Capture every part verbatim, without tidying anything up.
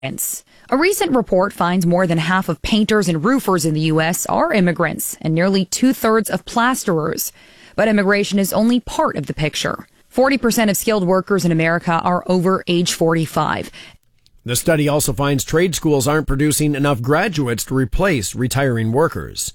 A recent report finds more than half of painters and roofers in the U S are immigrants and nearly two-thirds of plasterers. But immigration is only part of the picture. forty percent of skilled workers in America are over age forty-five. The study also finds trade schools aren't producing enough graduates to replace retiring workers.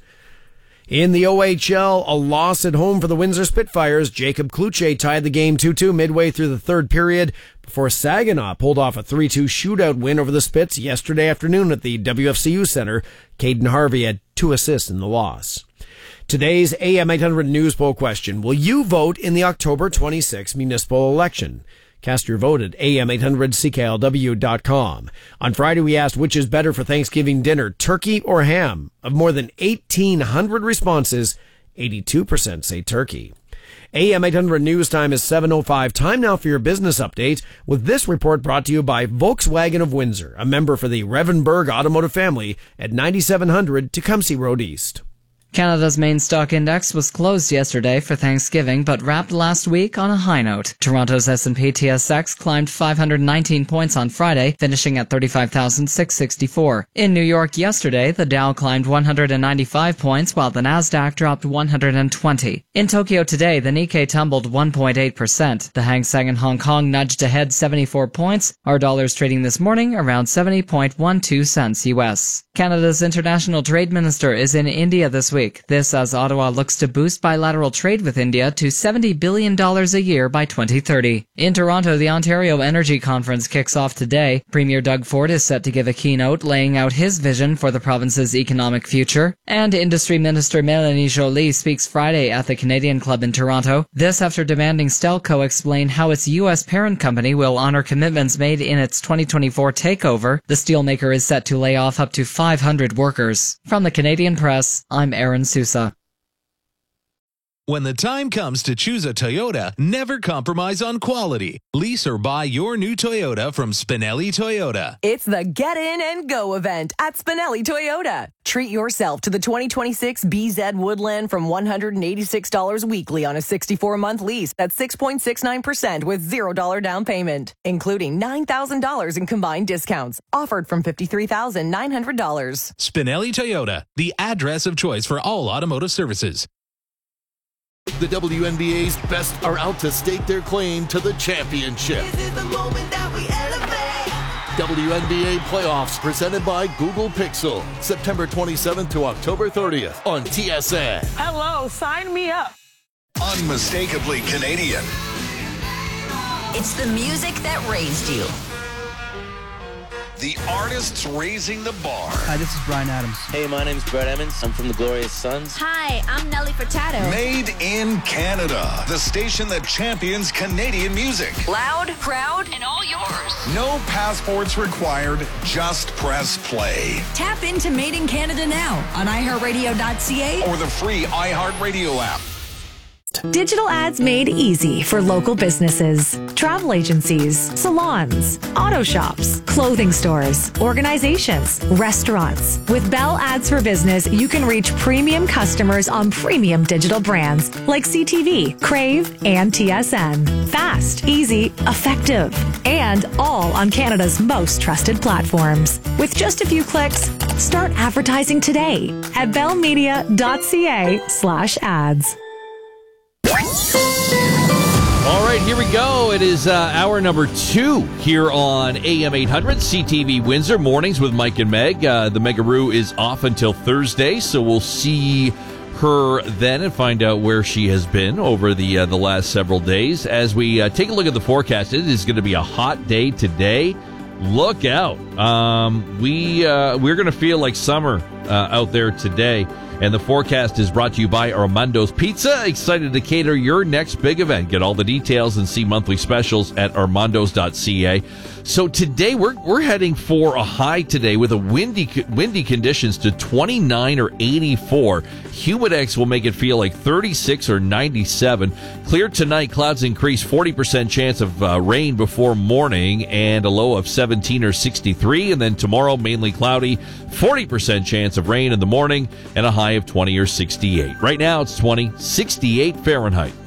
In the O H L, a loss at home for the Windsor Spitfires. Jacob Kluche tied the game two two midway through the third period before Saginaw pulled off a three two shootout win over the Spits yesterday afternoon at the W F C U Center. Caden Harvey had two assists in the loss. Today's A M eight hundred News Poll question: will you vote in the October twenty-sixth municipal election? Cast your vote at A M eight hundred C K L W dot com. On Friday, we asked which is better for Thanksgiving dinner, turkey or ham? Of more than eighteen hundred responses, eighty-two percent say turkey. A M eight hundred News Time is seven oh five. Time now for your business update, with this report brought to you by Volkswagen of Windsor, a member for the Revenberg Automotive family at ninety-seven hundred Tecumseh Road East. Canada's main stock index was closed yesterday for Thanksgiving, but wrapped last week on a high note. Toronto's S and P T S X climbed five hundred nineteen points on Friday, finishing at thirty-five thousand six hundred sixty-four. In New York yesterday, the Dow climbed one hundred ninety-five points, while the Nasdaq dropped one hundred twenty. In Tokyo today, the Nikkei tumbled one point eight percent. The Hang Seng in Hong Kong nudged ahead seventy-four points. Our dollar's trading this morning around seventy point one two cents U S. Canada's international trade minister is in India this week. This as Ottawa looks to boost bilateral trade with India to seventy billion dollars a year by twenty thirty. In Toronto, the Ontario Energy Conference kicks off today. Premier Doug Ford is set to give a keynote laying out his vision for the province's economic future. And Industry Minister Mélanie Joly speaks Friday at the Canadian Club in Toronto. This after demanding Stelco explain how its U S parent company will honor commitments made in its twenty twenty-four takeover. The steelmaker is set to lay off up to five hundred workers. From the Canadian Press, I'm Aaron Sousa. When the time comes to choose a Toyota, never compromise on quality. Lease or buy your new Toyota from Spinelli Toyota. It's the Get In and Go event at Spinelli Toyota. Treat yourself to the twenty twenty-six B Z Woodland from one hundred eighty-six dollars weekly on a sixty-four month lease at six point six nine percent with zero dollars down payment, including nine thousand dollars in combined discounts. Offered from fifty-three thousand nine hundred dollars. Spinelli Toyota, the address of choice for all automotive services. The W N B A's best are out to stake their claim to the championship. This is the moment that we elevate. W N B A playoffs presented by Google Pixel, September twenty-seventh to October thirtieth on T S N. Hello, sign me up. Unmistakably Canadian. It's the music that raised you. The artists raising the bar. Hi, this is Bryan Adams. Hey, my name's Brett Emmons. I'm from the Glorious Sons. Hi, I'm Nelly Furtado. Made in Canada. The station that champions Canadian music. Loud, proud, and all yours. No passports required. Just press play. Tap into Made in Canada now on i heart radio dot c a or the free iHeartRadio app. Digital ads made easy for local businesses, travel agencies, salons, auto shops, clothing stores, organizations, restaurants. With Bell Ads for Business, you can reach premium customers on premium digital brands like C T V, Crave, and T S N. Fast, easy, effective, and all on Canada's most trusted platforms. With just a few clicks, start advertising today at bellmedia dot c a slash ads. All right, here we go. It is uh, hour number two here on A M eight hundred C T V Windsor, mornings with Mike and Meg. Uh, the Megaroo is off until Thursday, so we'll see her then and find out where she has been over the uh, the last several days. As we uh, take a look at the forecast, it is going to be a hot day today. Look out. Um, we, uh, we're going to feel like summer uh, out there today. And the forecast is brought to you by Armando's Pizza. Excited to cater your next big event. Get all the details and see monthly specials at armandos dot c a. So today we're we're heading for a high today with a windy windy conditions to twenty-nine or eighty-four. Humidex will make it feel like thirty-six or ninety-seven. Clear tonight, clouds increase, forty percent chance of uh, rain before morning and a low of seventeen or sixty-three. And then tomorrow, mainly cloudy, forty percent chance of rain in the morning and a high of twenty or sixty-eight. Right now it's twenty, sixty-eight Fahrenheit.